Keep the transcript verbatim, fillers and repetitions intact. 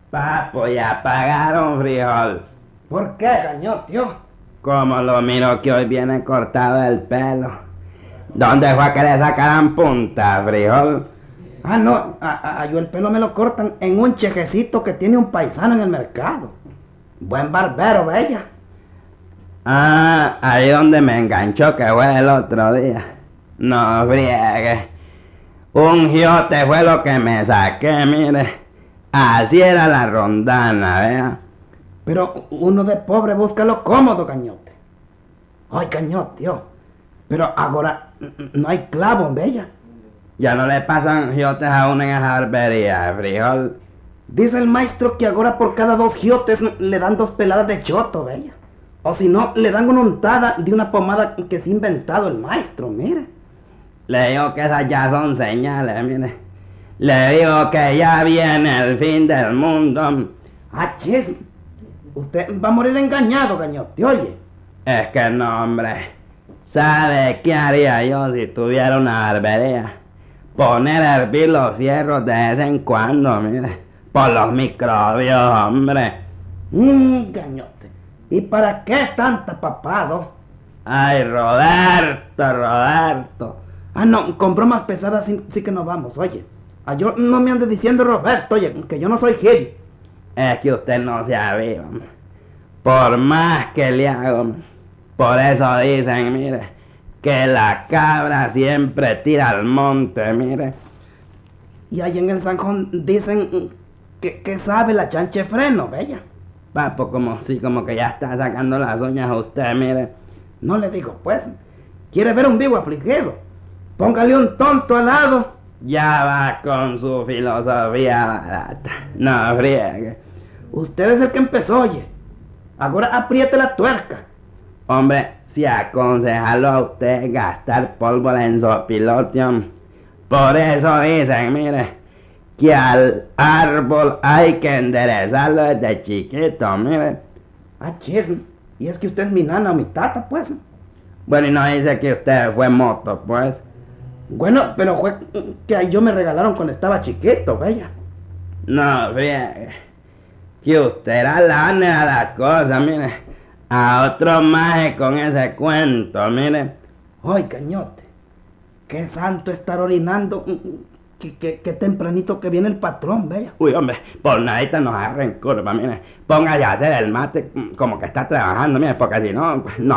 Papo, ya pagaron frijol. ¿Por qué, cañón, tío? Como lo miro que hoy viene cortado el pelo. ¿Dónde fue que le sacaran punta, frijol? Ah, no, a, a- yo el pelo me lo cortan en un chejecito que tiene un paisano en el mercado. Buen barbero, bella. Ah, ahí donde me enganchó que fue el otro día. No friegue. Un giote fue lo que me saqué, mire. Así era la rondana, vea. Pero uno de pobre busca lo cómodo, cañote. Ay, cañote, tío. Pero ahora n- n- no hay clavo, bella. Ya no le pasan giotes a uno en esa barbería, frijol. Dice el maestro que ahora por cada dos giotes le dan dos peladas de choto, bella. O si no, le dan una untada de una pomada que se ha inventado el maestro, mire. Le digo que esas ya son señales, mire. Le digo que ya viene el fin del mundo. Ah, chis, usted va a morir engañado, cañote, oye. Es que no, hombre. ¿Sabe qué haría yo si tuviera una barbería? Poner a hervir los fierros de vez en cuando, mire. Por los microbios, hombre. Mmm, cañote. ¿Y para qué tanta papado? Ay, Roberto, Roberto. Ah, no, con bromas pesadas sí, sí que nos vamos, oye. Ah, yo no me ande diciendo Roberto, oye, que yo no soy Gil. Es que usted no se aviva, hombre. Por más que le hago, por eso dicen, mire, que la cabra siempre tira al monte, mire. Y ahí en el Sanjón dicen que, que sabe la chanche freno, bella. Papo, como sí, como que ya está sacando las uñas a usted, mire. No le digo, pues, ¿quiere ver un vivo afligido? Póngale un tonto al lado. Ya va con su filosofía barata. No friegue. Usted es el que empezó, oye. Ahora apriete la tuerca. Hombre, si aconsejarlo a usted gastar pólvora en sopilote, hombre. Por eso dicen, mire, que al árbol hay que enderezarlo desde chiquito, mire. Ah, chis, y es que usted es mi nana o mi tata, pues. Bueno, y no dice que usted fue moto, pues. Bueno, pero fue que a yo me regalaron cuando estaba chiquito, bella. No friegue. Que usted era la a la cosa, mire. A otro maje con ese cuento, mire. Ay, cañote, qué santo estar orinando. Que, que, que tempranito que viene el patrón, bella. Uy, hombre, por nadita nos agarra en curva, mire. Póngase a hacer el mate como que está trabajando, mire, porque si no, no